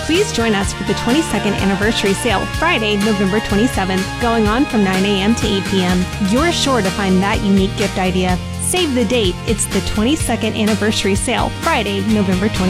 Please join us for the 22nd anniversary sale, Friday, November 27th, going on from 9 a.m. to 8 p.m. You're sure to find that unique gift idea. Save the date. It's the 22nd anniversary sale, Friday, November 27th.